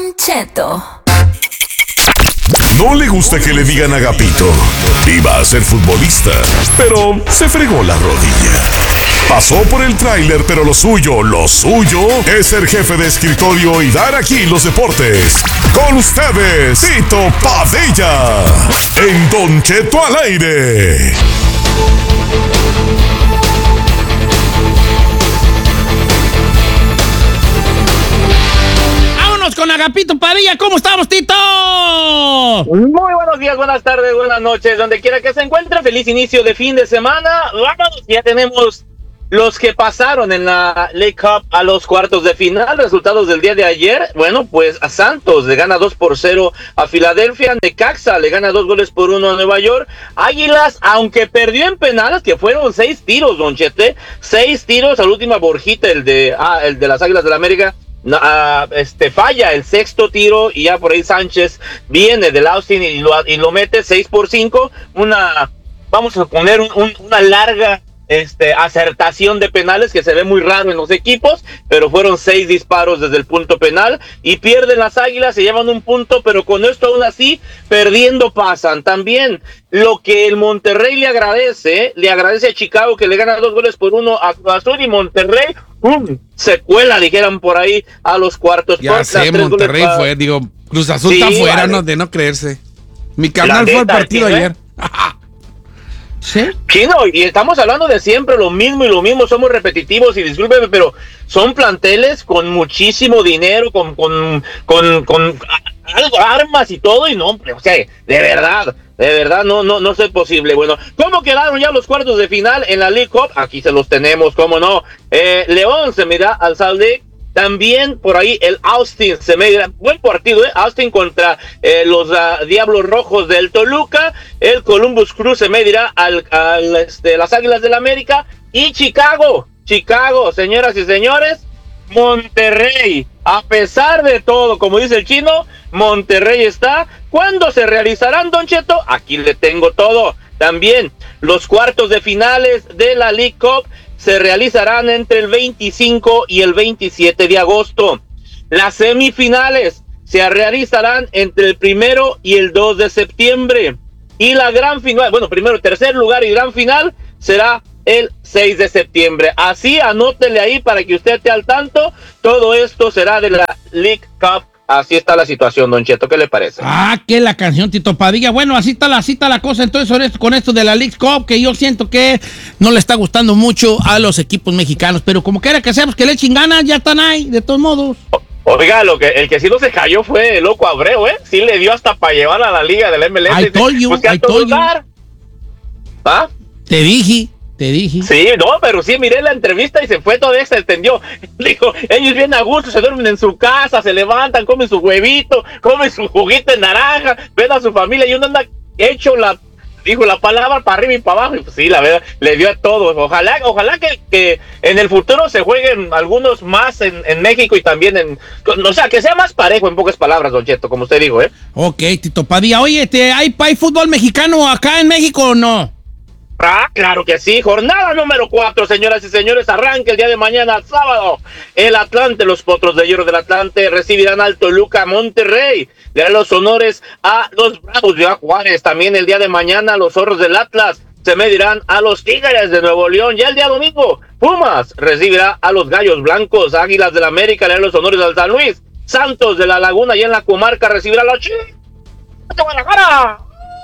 Cheto. No le gusta que le digan Agapito. Iba a ser futbolista, pero se fregó la rodilla. Pasó por el tráiler, pero lo suyo es ser jefe de escritorio y dar aquí los deportes. Con ustedes, Tito Padilla, en Don Cheto al aire. Con Agapito Padilla, ¿cómo estamos, Tito? Muy buenos días, buenas tardes, buenas noches, donde quiera que se encuentre. Feliz inicio de fin de semana. Vámonos, ya tenemos los que pasaron en la League Cup a los cuartos de final. Resultados del día de ayer. Bueno, pues a Santos le gana 2-0 a Filadelfia. Necaxa le gana 2-1 a Nueva York. Águilas, aunque perdió en penales, que fueron 6 tiros, Don Chete. 6 tiros a la última Borjita, el de las Águilas del América. Falla el sexto tiro y ya por ahí Sánchez viene del Austin y lo mete 6-5. Vamos a poner una larga acertación de penales que se ve muy raro en los equipos, pero fueron 6 disparos desde el punto penal y pierden las Águilas, se llevan un punto, pero con esto aún así perdiendo pasan. También lo que el Monterrey le agradece a Chicago, que le gana 2-1 a Cruz Azul, y Monterrey se cuela, dijeran por ahí, a los cuartos. Ya sé, Monterrey fue, Cruz Azul sí, está fuera, vale. No, de no creerse. Mi carnal fue al partido ayer. ¿Sí? Sí, no, y estamos hablando de siempre lo mismo, somos repetitivos y discúlpeme, pero son planteles con muchísimo dinero, con armas y todo, y no, o sea, de verdad, no es posible. Bueno, ¿cómo quedaron ya los cuartos de final en la League Cup? Aquí se los tenemos, cómo no. León se mira al Salt Lake. También por ahí el Austin se medirá, buen partido, Austin contra los Diablos Rojos del Toluca. El Columbus Crew se medirá las Águilas del América. Y Chicago, señoras y señores, Monterrey, a pesar de todo, como dice el chino, Monterrey está. ¿Cuándo se realizarán, Don Cheto? Aquí le tengo todo. También los cuartos de finales de la League Cup se realizarán entre el 25 y el 27 de agosto. Las semifinales se realizarán entre el 1 y el 2 de septiembre. Y la gran final, tercer lugar y gran final será el 6 de septiembre. Así, anótele ahí para que usted esté al tanto. Todo esto será de la League Cup. Así está la situación, Don Cheto, ¿qué le parece? Que la canción, Tito Padilla. Bueno, así está la cosa. Entonces, con esto de la League Cup, que yo siento que no le está gustando mucho a los equipos mexicanos, pero como quiera que sea, pues que le echen ganas, ya están ahí, de todos modos. Oiga, el que sí no se cayó fue el Loco Abreu, Sí le dio hasta para llevar a la liga del MLS. I told you. ¿Ah? Te dije. Sí, no, pero sí, miré la entrevista y se fue, todavía se extendió. Dijo, ellos vienen a gusto, se duermen en su casa, se levantan, comen su huevito, comen su juguito de naranja, ven a su familia y uno anda hecho dijo la palabra para arriba y para abajo, y pues sí, la verdad, le dio a todos. Ojalá que en el futuro se jueguen algunos más en México y también o sea, que sea más parejo, en pocas palabras, Don Cheto, como usted dijo, Ok, Tito Padilla. Oye, ¿hay fútbol mexicano acá en México o no? Claro que sí. Jornada número 4, señoras y señores, arranca el día de mañana, sábado. El Atlante, los Potros de Hierro del Atlante recibirán al Toluca. Monterrey le dará los honores a los Bravos de Juárez. También el día de mañana los Zorros del Atlas se medirán a los Tigres de Nuevo León. Ya el día domingo, Pumas recibirá a los Gallos Blancos. Águilas del América le dará los honores al San Luis. Santos de la Laguna y en la comarca recibirá a los Chivas de Guadalajara.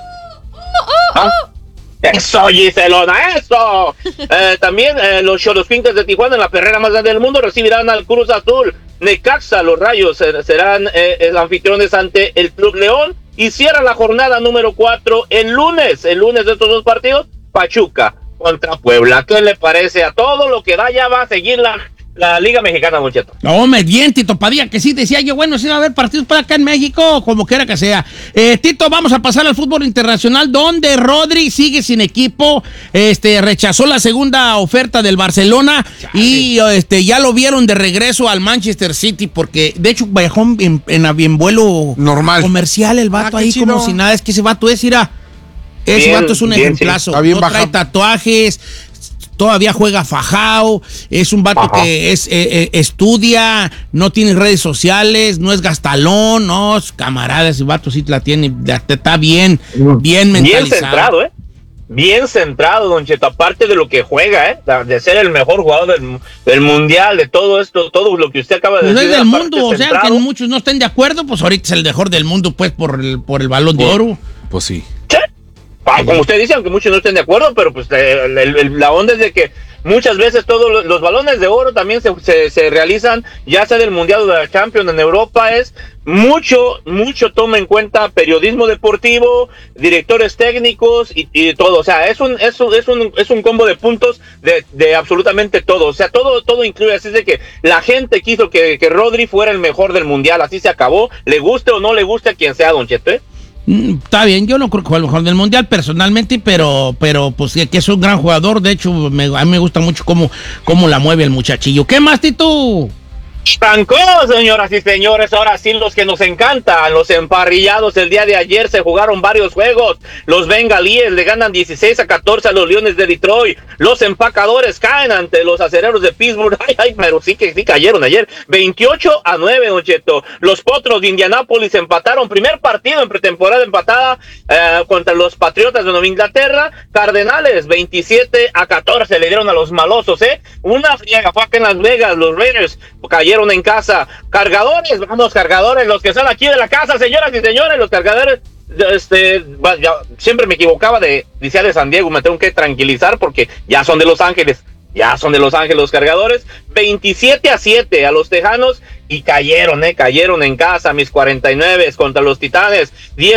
¡Eso, Giselona, eso! También los Xoloscuincles de Tijuana, en la perrera más grande del mundo, recibirán al Cruz Azul. Necaxa, los Rayos, serán anfitriones ante el Club León. Y cierra la jornada número 4 el lunes de estos dos partidos, Pachuca contra Puebla. ¿Qué le parece? A todo lo que da ya va a seguir la Liga Mexicana, muchachos. No, bien, Tito Padilla, que sí decía yo, bueno, sí va a haber partidos para acá en México, como quiera que sea. Tito, vamos a pasar al fútbol internacional, donde Rodri sigue sin equipo, rechazó la segunda oferta del Barcelona. Chale. Y ya lo vieron de regreso al Manchester City, porque de hecho viajó en vuelo normal, comercial, el vato ahí chido. Como si nada. Es que ese vato ese vato es un ejemplazo, sí. No trae tatuajes, todavía juega fajao, es un vato que estudia, no tiene redes sociales, no es gastalón, no, camarada, ese vato sí la tiene, está bien mentalizado. Bien centrado, bien centrado, Don Cheto, aparte de lo que juega, de ser el mejor jugador del mundial, de todo esto, todo lo que usted acaba de decir. Es del mundo, o sea, que muchos no estén de acuerdo, pues ahorita es el mejor del mundo, pues, por el Balón de Oro. Pues sí. Como usted dice, aunque muchos no estén de acuerdo, pero pues la onda es de que muchas veces todos los balones de oro también se realizan, ya sea del Mundial o de la Champions en Europa, es mucho toma en cuenta periodismo deportivo, directores técnicos y todo, o sea, es un combo de puntos de absolutamente todo, o sea, todo incluye, así es de que la gente quiso que Rodri fuera el mejor del Mundial, así se acabó, le guste o no le guste a quien sea, Don Cheto, Está bien, yo no creo que fue el mejor del mundial personalmente, pero pues que es un gran jugador. De hecho, a mí me gusta mucho cómo la mueve el muchachillo. ¿Qué más, Tito? Trancó, señoras y señores, ahora sí los que nos encantan, los emparrillados. El día de ayer se jugaron varios juegos. Los bengalíes le ganan 16-14 a los Leones de Detroit. Los empacadores caen ante los acereros de Pittsburgh. Ay, pero sí cayeron ayer. 28-9, Don Cheto. Los Potros de Indianápolis empataron. Primer partido en pretemporada empatada contra los Patriotas de Nueva Inglaterra. Cardenales 27-14 le dieron a los malosos, Una friega fue acá en Las Vegas. Los Raiders cayeron en casa. Cargadores, vamos Cargadores, los que están aquí de la casa, señoras y señores, los Cargadores, siempre me equivocaba decía de San Diego, me tengo que tranquilizar porque ya son de Los Ángeles los Cargadores, 27-7 a los Tejanos y cayeron en casa, mis 49 contra los Titanes,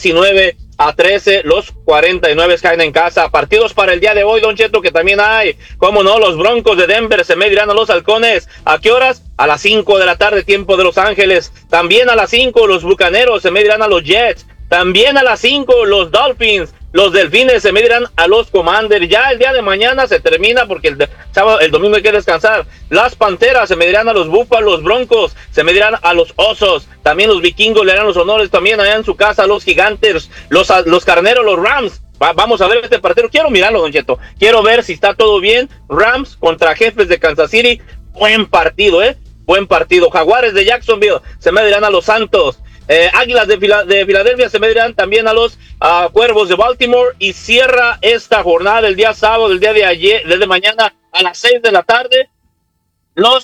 19-13, los 49 caen en casa. Partidos para el día de hoy, Don Cheto, que también hay, cómo no, los Broncos de Denver se medirán a los Halcones. ¿A qué horas? A las 5 de la tarde, tiempo de Los Ángeles. También a las 5 los Bucaneros se medirán a los Jets. También a las 5 los Dolphins. Los Delfines se medirán a los Commanders. Ya el día de mañana se termina porque el domingo hay que descansar. Las Panteras se medirán a los Búfalos. Los Broncos se medirán a los Osos. También los Vikingos le harán los honores también allá en su casa a los Gigantes. Los Carneros, los Rams. Vamos a ver este partido. Quiero mirarlo, Don Cheto. Quiero ver si está todo bien. Rams contra Jefes de Kansas City. Buen partido, Buen partido. Jaguares de Jacksonville se medirán a los Santos. Águilas de Filadelfia se medirán también a los Cuervos de Baltimore y cierra esta jornada el día sábado, el día de ayer, desde mañana a las 6 de la tarde, los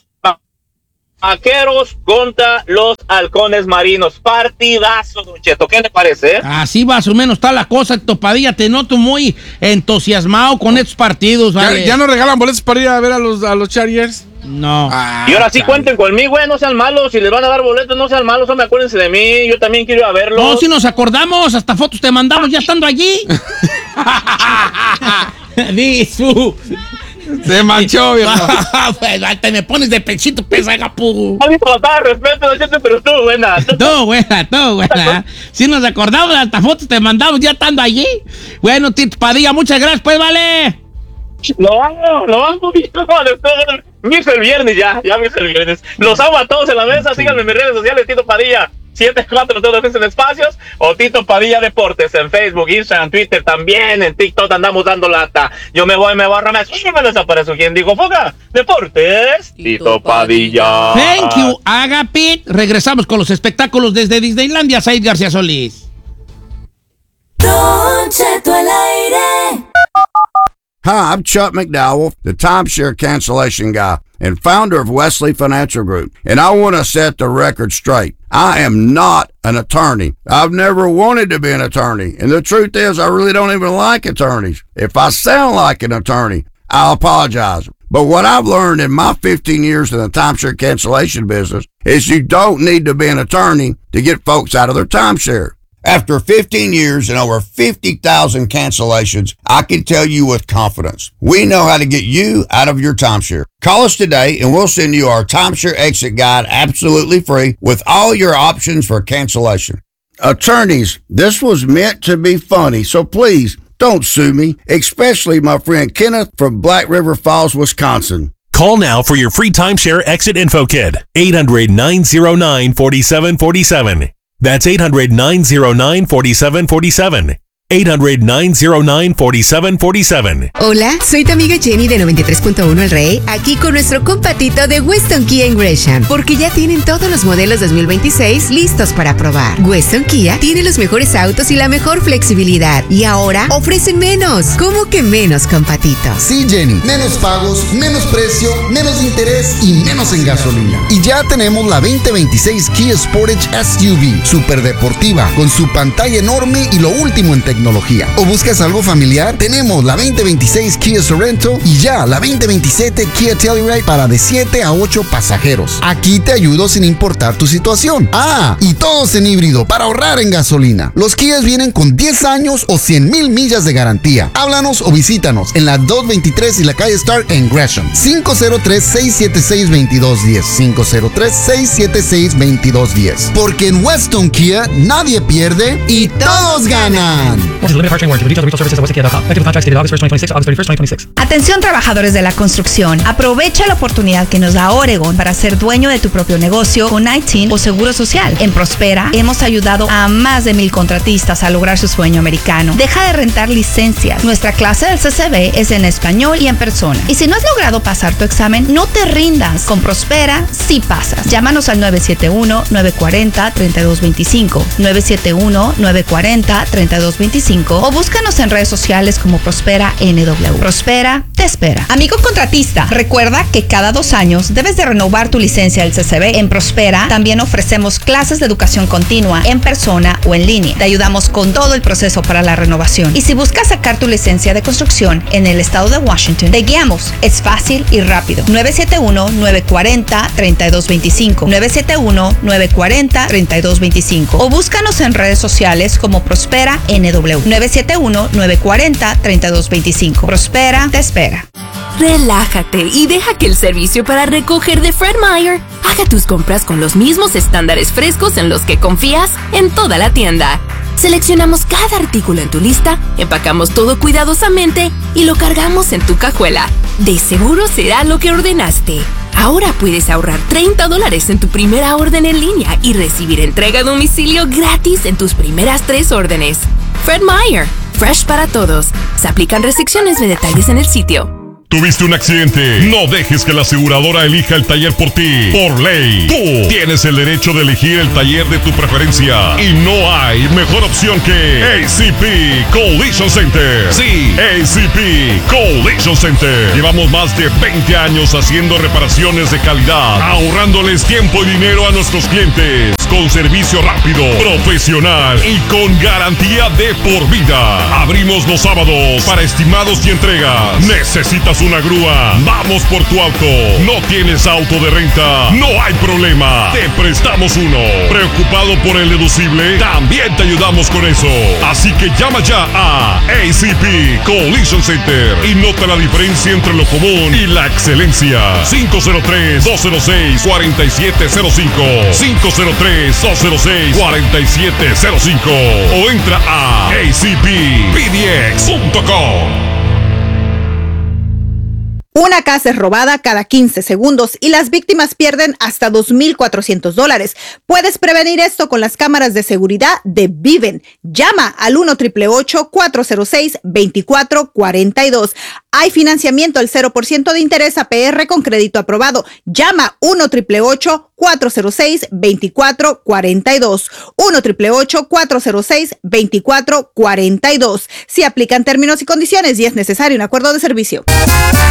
Vaqueros contra los Halcones Marinos. Partidazo, Don Cheto, ¿qué le parece? Así más o menos está la cosa, Topadilla, te noto muy entusiasmado con estos partidos, ¿vale? ¿Ya no regalan boletos para ir a ver a los Chargers? No. Y ahora sí cuenten conmigo, no sean malos. Si les van a dar boletos, no sean malos, me acuérdense de mí. Yo también quiero ir a verlos. No, si nos acordamos, hasta fotos te mandamos ya estando allí. Disu. Se manchó, viejo. Pues, te me pones de pechito, pesa, gapu. A mí faltaba respeto, pero estuvo buena. Todo buena. Si nos acordamos, hasta fotos te mandamos ya estando allí. Bueno, Tito Padilla, muchas gracias, pues, vale. Lo amo, me hizo el viernes ya me hizo el viernes. Los amo a todos en la mesa, síganme en mis redes sociales, Tito Padilla 74 todos los en espacios, o Tito Padilla Deportes en Facebook, Instagram, Twitter, también en TikTok andamos dando lata. Yo me voy a remar, me desaparezco. ¿Quién dijo fuga? Deportes, Tito Padilla. Thank you, Agapit. Regresamos con los espectáculos desde Disneylandia. Said García Solís. Don Cheto al aire. Hi, I'm Chuck McDowell, the timeshare cancellation guy and founder of Wesley Financial Group, and I want to set the record straight. I am not an attorney. I've never wanted to be an attorney, and the truth is I really don't even like attorneys. If I sound like an attorney, I'll apologize. But what I've learned in my 15 years in the timeshare cancellation business is you don't need to be an attorney to get folks out of their timeshare. After 15 years and over 50,000 cancellations, I can tell you with confidence, we know how to get you out of your timeshare. Call us today and we'll send you our timeshare exit guide absolutely free with all your options for cancellation. Attorneys, this was meant to be funny, so please don't sue me, especially my friend Kenneth from Black River Falls, Wisconsin. Call now for your free timeshare exit info kit. 800-909-4747. That's 800-909-4747. 800-909-4747. Hola, soy tu amiga Jenny de 93.1 El Rey, aquí con nuestro compatito de Weston Kia en Gresham, porque ya tienen todos los modelos 2026 listos para probar. Weston Kia tiene los mejores autos y la mejor flexibilidad, y ahora ofrecen menos. ¿Cómo que menos, compatito? Sí, Jenny, menos pagos, menos precio, menos interés y menos en gasolina. Y ya tenemos la 2026 Kia Sportage SUV, super deportiva, con su pantalla enorme y lo último en tecnología. ¿O buscas algo familiar? Tenemos la 2026 Kia Sorento y ya la 2027 Kia Telluride para de 7 a 8 pasajeros. Aquí te ayudo sin importar tu situación. Ah, y todos en híbrido para ahorrar en gasolina. Los Kias vienen con 10 años o 100,000 millas de garantía. Háblanos o visítanos en la 223 y la calle Stark en Gresham. 503-676-2210. 503-676-2210. Porque en Weston Kia nadie pierde y todos ganan. Atención, trabajadores de la construcción. Aprovecha la oportunidad que nos da Oregon para ser dueño de tu propio negocio con ITIN o seguro social. En Prospera hemos ayudado a más de 1,000 contratistas a lograr su sueño americano. Deja de rentar licencias. Nuestra clase del CCB es en español y en persona. Y si no has logrado pasar tu examen, no te rindas. Con Prospera sí pasas. Llámanos al 971-940-3225. 971-940-3225. O búscanos en redes sociales como Prospera NW. Prospera te espera. Amigo contratista, recuerda que cada 2 años debes de renovar tu licencia del CCB. En Prospera también ofrecemos clases de educación continua en persona o en línea. Te ayudamos con todo el proceso para la renovación. Y si buscas sacar tu licencia de construcción en el estado de Washington, te guiamos. Es fácil y rápido. 971-940-3225. 971-940-3225. O búscanos en redes sociales como Prospera NW. 971-940-3225. Prospera te espera. Relájate y deja que el servicio para recoger de Fred Meyer haga tus compras con los mismos estándares frescos en los que confías en toda la tienda. Seleccionamos cada artículo en tu lista, empacamos todo cuidadosamente y lo cargamos en tu cajuela. De seguro será lo que ordenaste. Ahora puedes ahorrar $30 en tu primera orden en línea y recibir entrega a domicilio gratis en tus primeras 3 órdenes. Fred Meyer, fresh para todos. Se aplican restricciones de detalles en el sitio. ¿Tuviste un accidente? No dejes que la aseguradora elija el taller por ti. Por ley, tú tienes el derecho de elegir el taller de tu preferencia. Y no hay mejor opción que ACP Collision Center. Sí, ACP Collision Center. Llevamos más de 20 años haciendo reparaciones de calidad, ahorrándoles tiempo y dinero a nuestros clientes. Con servicio rápido, profesional y con garantía de por vida. Abrimos los sábados para estimados y entregas. ¿Necesitas una grúa? Vamos por tu auto. ¿No tienes auto de renta? No hay problema. Te prestamos uno. ¿Preocupado por el deducible? También te ayudamos con eso. Así que llama ya a ACP Collision Center y nota la diferencia entre lo común y la excelencia. 503-206-4705. 503-206-4705 o entra a acppdx.com. Una casa es robada cada 15 segundos y las víctimas pierden hasta $2,400. Puedes prevenir esto con las cámaras de seguridad de Viven. Llama al 1-888-406-2442. Hay financiamiento al 0% de interés APR con crédito aprobado. Llama 1-888-406-2442. 1-888-406-2442. Si aplican términos y condiciones y es necesario un acuerdo de servicio.